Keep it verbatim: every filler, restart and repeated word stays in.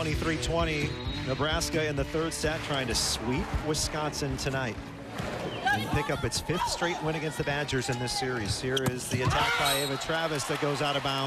twenty-three twenty. Nebraska in the third set trying to sweep Wisconsin tonight and pick up its fifth straight win against the Badgers in this series. Here is the attack by Ava Travis that goes out of bounds.